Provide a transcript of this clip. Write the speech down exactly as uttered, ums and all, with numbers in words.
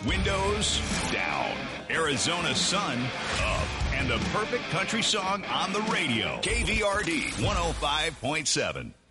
Windows down. Arizona sun up. And the perfect country song on the radio. K V R D one oh five point seven.